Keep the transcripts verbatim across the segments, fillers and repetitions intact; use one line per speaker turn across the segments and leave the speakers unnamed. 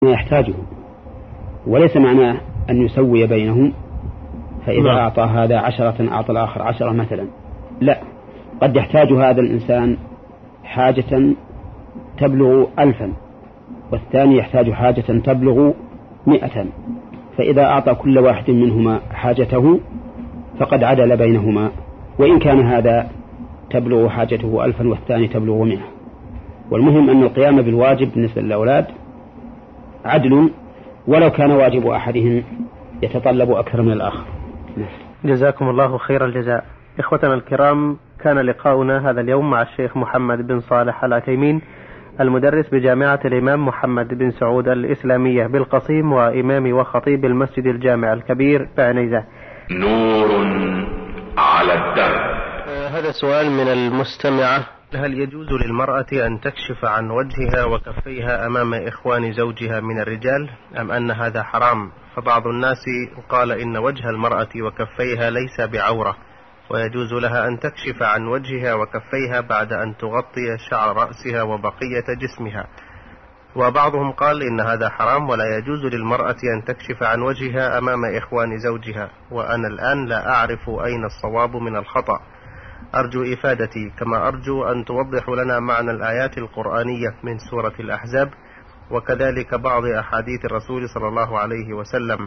ما يحتاجه، وليس معناه أن يسوي بينهم، فإذا لا. أعطى هذا عشرة أعطى الآخر عشرة مثلا، لا، قد يحتاج هذا الإنسان حاجة تبلغ ألفا والثاني يحتاج حاجة تبلغ مئة، فإذا أعطى كل واحد منهما حاجته فقد عدل بينهما، وإن كان هذا تبلغ حاجته ألفا والثاني تبلغ مئة. والمهم أن القيام بالواجب بالنسبة للأولاد عدل، ولو كان واجب أحدهم يتطلب أكثر من الآخر.
جزاكم الله خير الجزاء. إخوتنا الكرام، كان لقاؤنا هذا اليوم مع الشيخ محمد بن صالح العثيمين، المدرس بجامعة الإمام محمد بن سعود الإسلامية بالقصيم، وإمام وخطيب المسجد الجامع الكبير بعنيزة.
نور على الدرب.
آه هذا سؤال من المستمعة: هل يجوز للمرأة أن تكشف عن وجهها وكفيها أمام إخوان زوجها من الرجال، أم أن هذا حرام؟ فبعض الناس قال إن وجه المرأة وكفيها ليس بعورة، ويجوز لها أن تكشف عن وجهها وكفيها بعد أن تغطي شعر رأسها وبقية جسمها. وبعضهم قال إن هذا حرام ولا يجوز للمرأة أن تكشف عن وجهها أمام إخوان زوجها، وأنا الآن لا أعرف أين الصواب من الخطأ. أرجو إفادتي، كما أرجو أن توضح لنا معنى الآيات القرآنية من سورة الأحزاب، وكذلك بعض أحاديث الرسول صلى الله عليه وسلم.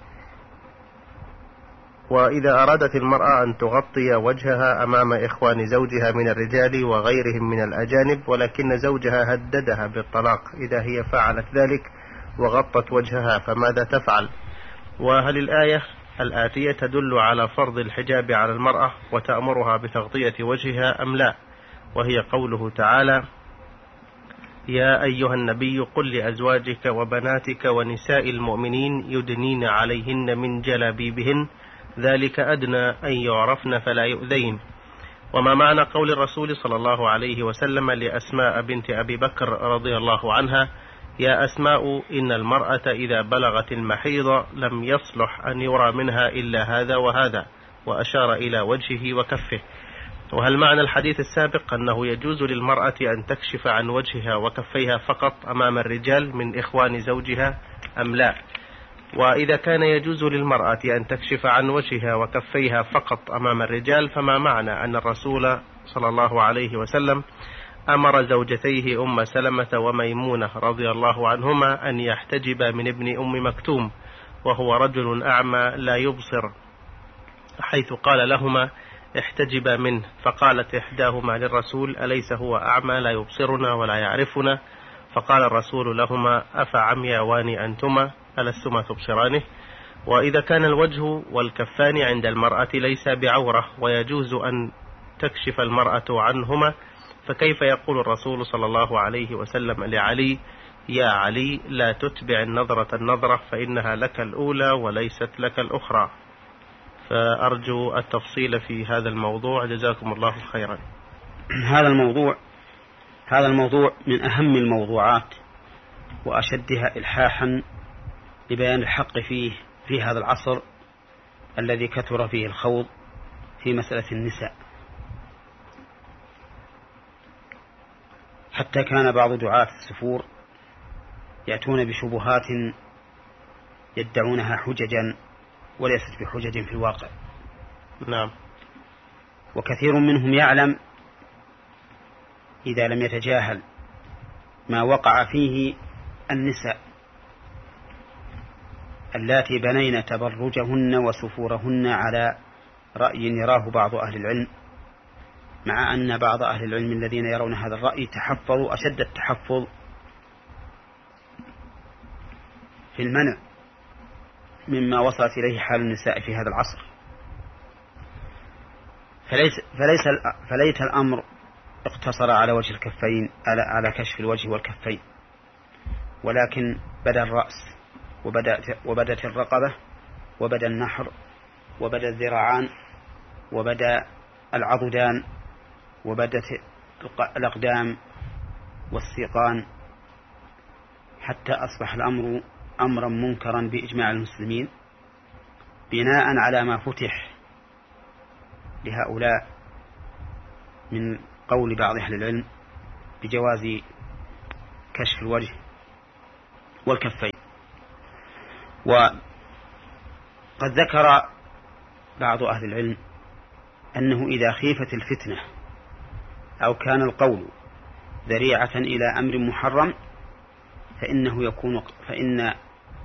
وإذا أرادت المرأة أن تغطي وجهها أمام إخوان زوجها من الرجال وغيرهم من الأجانب، ولكن زوجها هددها بالطلاق إذا هي فعلت ذلك وغطت وجهها، فماذا تفعل؟ وهل الآية الآتية تدل على فرض الحجاب على المرأة وتأمرها بتغطية وجهها أم لا؟ وهي قوله تعالى: يا أيها النبي قل لأزواجك وبناتك ونساء المؤمنين يدنين عليهن من جلابيبهن ذلك أدنى أن يعرفن فلا يؤذين. وما معنى قول الرسول صلى الله عليه وسلم لأسماء بنت أبي بكر رضي الله عنها: يا أسماء إن المرأة إذا بلغت المحيض لم يصلح أن يرى منها إلا هذا وهذا، وأشار إلى وجهه وكفه. وهل معنى الحديث السابق أنه يجوز للمرأة أن تكشف عن وجهها وكفيها فقط أمام الرجال من إخوان زوجها أم لا؟ وإذا كان يجوز للمرأة أن تكشف عن وجهها وكفيها فقط أمام الرجال، فما معنى أن الرسول صلى الله عليه وسلم أمر زوجتيه أم سلمة وميمونة رضي الله عنهما أن يحتجبا من ابن أم مكتوم وهو رجل أعمى لا يبصر، حيث قال لهما احتجبا منه، فقالت إحداهما للرسول: أليس هو أعمى لا يبصرنا ولا يعرفنا؟ فقال الرسول لهما: أفعمياوان أنتما ألستما تبصرانه؟ وإذا كان الوجه والكفان عند المرأة ليس بعورة ويجوز أن تكشف المرأة عنهما، فكيف يقول الرسول صلى الله عليه وسلم لعلي: يا علي لا تتبع النظرة النظرة فإنها لك الأولى وليست لك الأخرى؟ فأرجو التفصيل في هذا الموضوع، جزاكم الله خيرا.
هذا الموضوع هذا الموضوع من أهم الموضوعات وأشدها إلحاحا لبيان الحق فيه في هذا العصر الذي كثر فيه الخوض في مسألة النساء، حتى كان بعض دعاة السفور يأتون بشبهات يدعونها حججا وليست بحجج في الواقع.
نعم.
وكثير منهم يعلم إذا لم يتجاهل ما وقع فيه النساء اللاتي بنين تبرجهن وسفورهن على رأي يراه بعض أهل العلم، مع أن بعض أهل العلم الذين يرون هذا الرأي تحفظوا أشد التحفظ في المنع مما وصلت إليه حال النساء في هذا العصر. فليس, فليس فليت الأمر اقتصر على وجه الكفين، على, على كشف الوجه والكفين، ولكن بدأ الرأس وبدت الرقبة وبدأ النحر وبدأ الذراعان وبدأ العضدان وبدت الأقدام والسيقان، حتى أصبح الأمر أمرا منكرا بإجماع المسلمين، بناء على ما فتح لهؤلاء من قول بعض أهل العلم بجواز كشف الوجه والكفين. وقد ذكر بعض أهل العلم أنه إذا خيفت الفتنة أو كان القول ذريعة إلى أمر محرم فإنه يكون فإن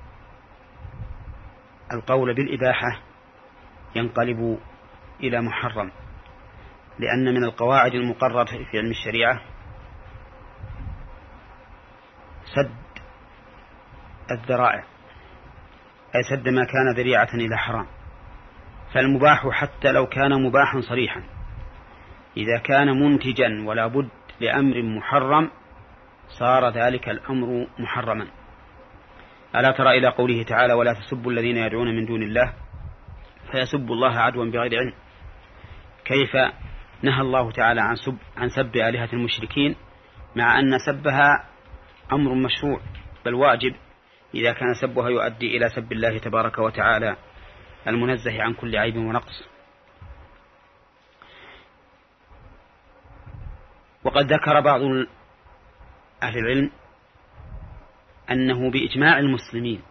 القول بالإباحة ينقلب إلى محرم، لأن من القواعد المقررة في علم الشريعة سد الذرائع، أي سد ما كان ذريعة إلى حرام. فالمباح حتى لو كان مباحا صريحا إذا كان منتجا ولا بد لأمر محرم صار ذلك الأمر محرما. ألا ترى إلى قوله تعالى ولا تسبوا الذين يدعون من دون الله فيسبوا الله عدوا بغير علم، كيف نهى الله تعالى عن سب, عن سب آلهة المشركين مع أن سبها أمر مشروع بل واجب إذا كان سبها يؤدي إلى سب الله تبارك وتعالى المنزه عن كل عيب ونقص. وقد ذكر بعض أهل العلم أنه بإجماع المسلمين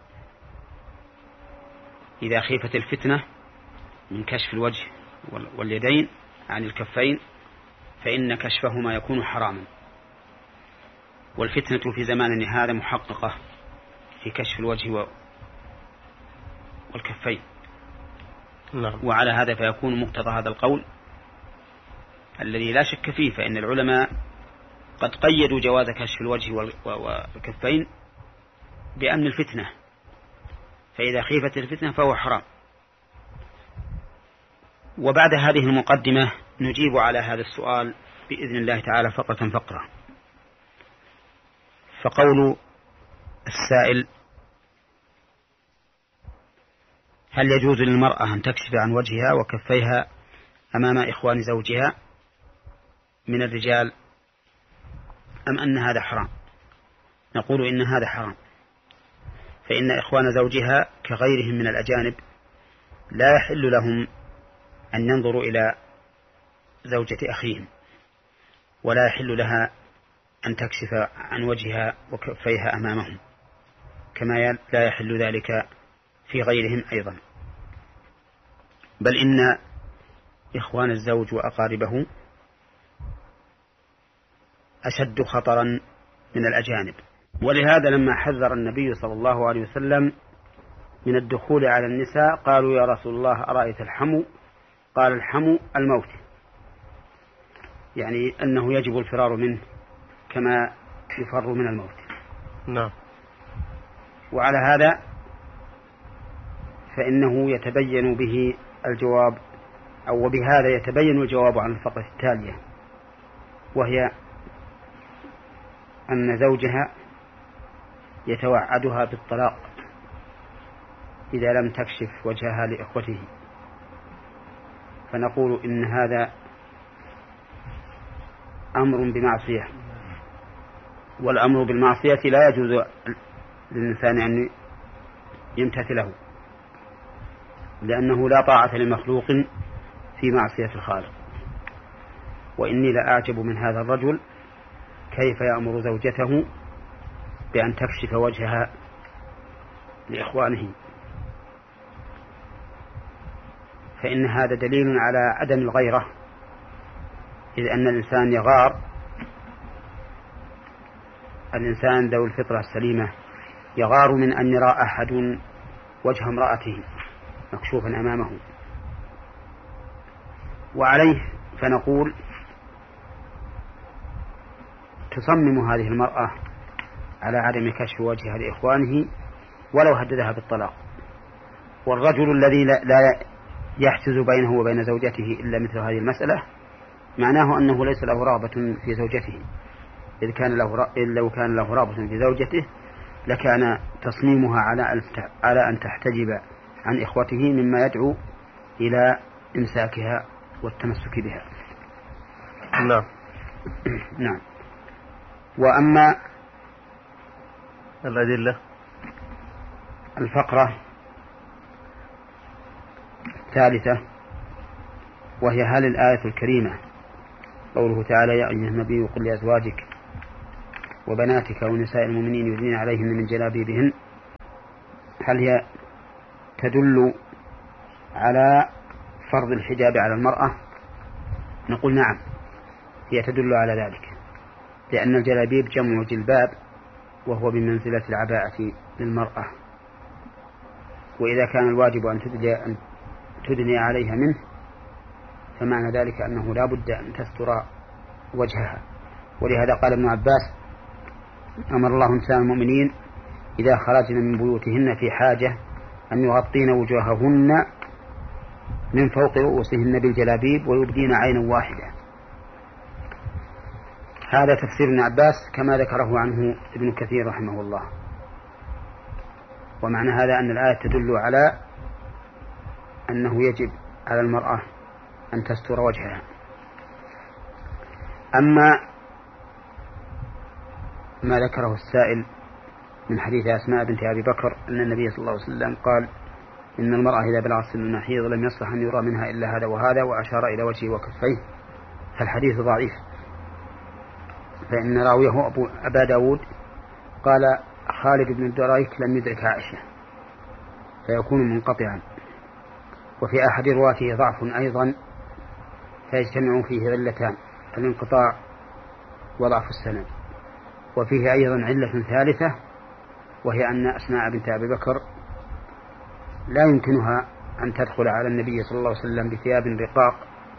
إذا خيفت الفتنة من كشف الوجه واليدين عن الكفين فإن كشفهما يكون حراما، والفتنة في زماننا هذا محققة في كشف الوجه والكفين.
نعم.
وعلى هذا فيكون مقتضى هذا القول الذي لا شك فيه، فإن العلماء قد قيدوا جواز كشف الوجه والكفين بأمن الفتنة، فإذا خيفت الفتنة فهو حرام. وبعد هذه المقدمة نجيب على هذا السؤال بإذن الله تعالى فقرة فقرة. فقول السائل: هل يجوز للمرأة أن تكشف عن وجهها وكفيها أمام إخوان زوجها من الرجال أم أن هذا حرام؟ نقول إن هذا حرام، فإن إخوان زوجها كغيرهم من الأجانب لا يحل لهم أن ينظروا إلى زوجة أخيهم، ولا يحل لها أن تكشف عن وجهها وكفيها أمامهم، كما لا يحل ذلك في غيرهم أيضا. بل إن إخوان الزوج وأقاربه أشد خطرا من الأجانب. ولهذا لما حذر النبي صلى الله عليه وسلم من الدخول على النساء قالوا يا رسول الله أرأيت الحمو؟ قال الحمو الموت، يعني أنه يجب الفرار منه كما يفر من الموت.
نعم.
وعلى هذا فإنه يتبين به الجواب أو بهذا يتبين الجواب عن الفقرة التالية، وهي أن زوجها يتوعدها بالطلاق إذا لم تكشف وجهها لإخوته، فنقول إن هذا أمر بمعصية، والأمر بالمعصية لا يجوز للإنسان أن يمتثله، لأنه لا طاعة لمخلوق في معصية الخالق. وإني لأعجب من هذا الرجل كيف يأمر زوجته بأن تكشف وجهها لإخوانه، فإن هذا دليل على عدم الغيرة، إذ أن الإنسان يغار، الإنسان ذو الفطرة السليمة يغار من أن يرى أحد وجه امرأته مكشوفا أمامه. وعليه فنقول تصمم هذه المرأة على عدم كشف وجهها لإخوانه ولو هددها بالطلاق. والرجل الذي لا يحجز بينه وبين زوجته إلا مثل هذه المسألة معناه أنه ليس له رغبة في زوجته، إذ كان له لو كان له رغبة في زوجته لكان تصميمها على أن تحتجب عن إخوته مما يدعو إلى إمساكها والتمسك بها.
نعم.
نعم. وأما
الأدلة
الفقرة الثالثة وهي هل الآية الكريمة قوله تعالى يا أيها النبي قل لأزواجك وبناتك ونساء المؤمنين يدنين عليهن من جلابيبهن، هل هي تدل على فرض الحجاب على المرأة؟ نقول نعم، هي تدل على ذلك، لأن الجلابيب جمع جلباب وهو بمنزلة العباءة للمرأة، وإذا كان الواجب أن تدني, أن تدني عليها منه فمعنى ذلك أنه لا بد أن تستر وجهها. ولهذا قال ابن عباس: أمر الله نساء المؤمنين إذا خرجن من بيوتهن في حاجة أن يغطين وجوههن من فوق رؤوسهن بالجلابيب ويبدين عينا واحدة. هذا تفسير ابن عباس كما ذكره عنه ابن كثير رحمه الله. ومعنى هذا أن الآية تدل على أنه يجب على المرأة أن تستر وجهها. أما ما ذكره السائل من حديث أسماء بنت أبي بكر أن النبي صلى الله عليه وسلم قال: إن المرأة إذا بلغت سن المحيض لم يصلح أن يرى منها إلا هذا وهذا، وأشار إلى وجهه وكفيه، فالحديث ضعيف، فإن راويه أبو أبا داود قال: خالد بن الدريك لم يدرك عائشة، فيكون منقطعا. وفي أحد رواته ضعف أيضا، فيجتمع فيه علتان: الانقطاع وضعف السند. وفيه أيضا علة ثالثة، وهي أن أسماء بنت أبي بكر لا يمكنها أن تدخل على النبي صلى الله عليه وسلم بثياب رقاق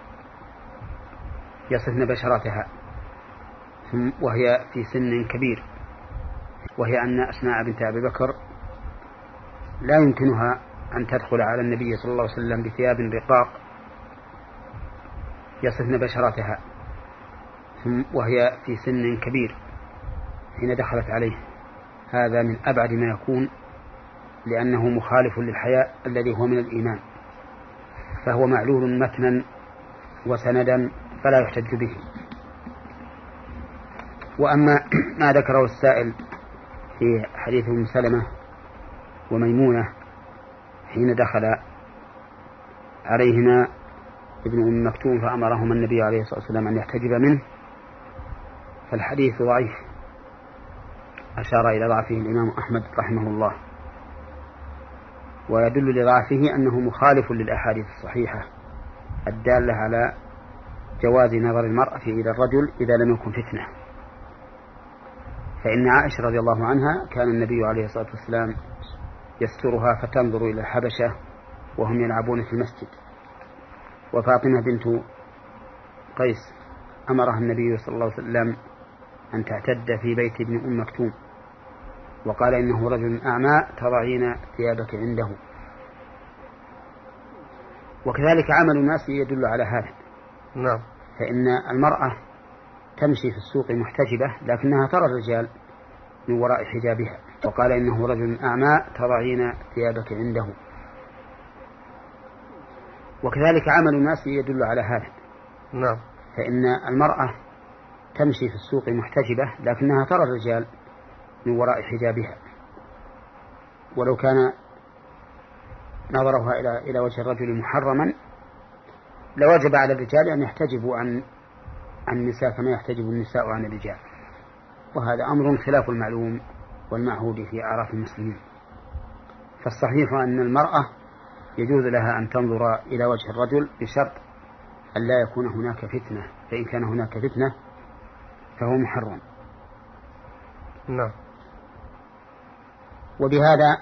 يصفن بشرتها وهي في سن كبير، وهي أن أسماء بنت أبي بكر لا يمكنها أن تدخل على النبي صلى الله عليه وسلم بثياب رقاق يصفن بشرتها وهي في سن كبير حين دخلت عليه. هذا من أبعد ما يكون، لأنه مخالف للحياء الذي هو من الإيمان، فهو معلول متنا وسندا فلا يحتج به. وأما ما ذكره السائل في حديث أم سلمة وميمونة حين دخل عليهما ابن أم مكتوم فأمرهما النبي عليه الصلاة والسلام أن يحتجب منه، فالحديث ضعيف، أشار إلى ضعفه الإمام أحمد رحمه الله. ويدل لضعفه أنه مخالف للأحاديث الصحيحة الدالة على جواز نظر المرأة إلى الرجل إذا لم يكن فتنة. فإن عائشة رضي الله عنها كان النبي عليه الصلاة والسلام يسترها فتنظر إلى الحبشة وهم يلعبون في المسجد. وفاطمة بنت قيس أمرها النبي صلى الله عليه وسلم أن تعتد في بيت ابن أم مكتوم، وقال: إنه رجل أعمى تضعين ثيابك عنده. وكذلك عمل الناس يدل على هذا.
نعم.
فإن المرأة تمشي في السوق محتجبة لكنها ترى الرجال من وراء حجابها، وقال: إنه رجل أعمى تضعين ثيابك عنده. وكذلك عمل الناس يدل على هذا.
نعم.
فإن المرأة تمشي في السوق محتجبة لكنها ترى الرجال من وراء حجابها، ولو كان نظرها إلى إلى وجه الرجل محرما لوجب على الرجال أن يحتجبوا عن عن النساء كما يحتجب النساء عن الرجال، وهذا أمر خلاف المعلوم والمعهود في أعراف المسلمين. فالصحيح أن المرأة يجوز لها أن تنظر إلى وجه الرجل بشرط أن لا يكون هناك فتنة، فإن كان هناك فتنة فهو محرم.
نعم.
وبهذا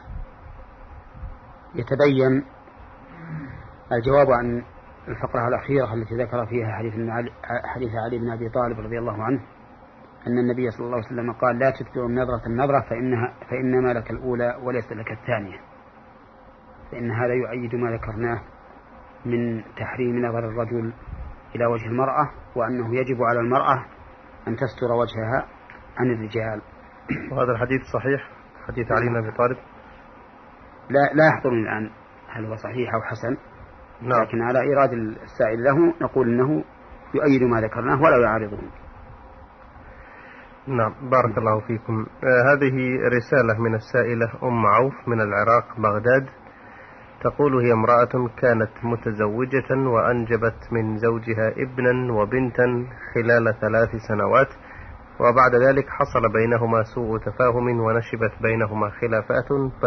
يتبين الجواب عن الفقرة الأخيرة التي ذكر فيها حديث حديث علي بن أبي طالب رضي الله عنه أن النبي صلى الله عليه وسلم قال: لا تتبع النظرة النظرة فإنها فإنما لك الأولى وليس لك الثانية. فإن هذا يؤيد ما ذكرناه من تحريم نظر الرجل إلى وجه المرأة، وأنه يجب على المرأة أن تستر وجهها عن الرجال.
وهذا الحديث صحيح، حديث علي بن أبي طالب؟
لا لا يحضرني الآن هل هو صحيح أو حسن.
نعم.
لكن على إيراد السائل له نقول إنه يؤيد ما ذكرناه ولا يعارضه.
نعم. بارك الله فيكم. آه هذه رسالة من السائلة أم عوف من العراق بغداد، تقول: هي امرأة كانت متزوجة وأنجبت من زوجها ابنا وبنتا خلال ثلاث سنوات، وبعد ذلك حصل بينهما سوء تفاهم ونشبت بينهما خلافات